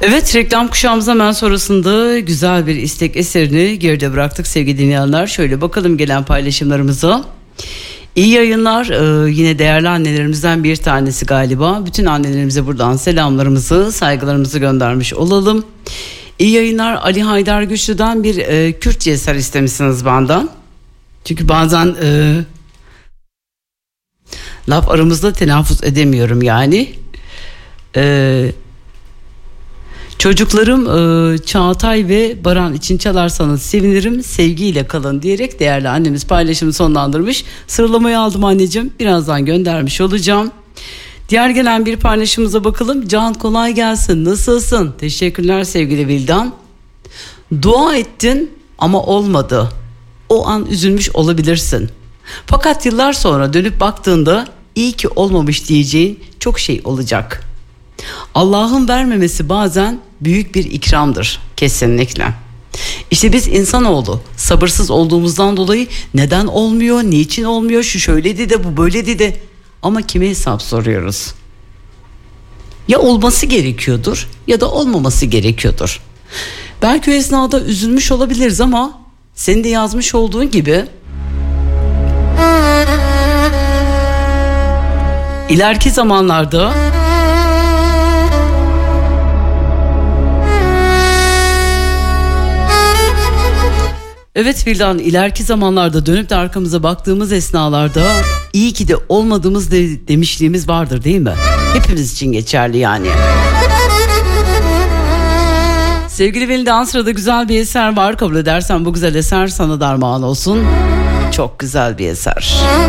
Evet, reklam kuşağımız hemen sonrasında güzel bir istek eserini geride bıraktık sevgili dinleyenler. Şöyle bakalım gelen paylaşımlarımıza. İyi yayınlar. Yine değerli annelerimizden bir tanesi galiba. Bütün annelerimize buradan selamlarımızı, saygılarımızı göndermiş olalım. İyi yayınlar. Ali Haydar Güçlü'den bir Kürtçe eser istemişsiniz benden. Çünkü bazen laf aramızda telaffuz edemiyorum yani. Çocuklarım Çağatay ve Baran için çalarsanız sevinirim, sevgiyle kalın diyerek değerli annemiz paylaşımı sonlandırmış. Sıralamayı aldım anneciğim, birazdan göndermiş olacağım. Diğer gelen bir paylaşımıza bakalım. Can kolay gelsin, nasılsın? Teşekkürler sevgili Vildan. Dua ettin ama olmadı. O an üzülmüş olabilirsin. Fakat yıllar sonra dönüp baktığında iyi ki olmamış diyeceğin çok şey olacak. Allah'ın vermemesi bazen büyük bir ikramdır, kesinlikle. İşte biz insanoğlu sabırsız olduğumuzdan dolayı neden olmuyor, niçin olmuyor, şu şöyledi de bu böyledi de, ama kime hesap soruyoruz? Ya olması gerekiyordur ya da olmaması gerekiyordur. Belki o esnada üzülmüş olabiliriz ama senin de yazmış olduğun gibi ileriki zamanlarda evet Vildan, ileriki zamanlarda dönüp de arkamıza baktığımız esnalarda iyi ki de olmadığımız demişliğimiz vardır değil mi? Hepimiz için geçerli yani. Sevgili Vildan, sırada güzel bir eser var. Kabul edersen bu güzel eser sana da armağan olsun. Çok güzel bir eser.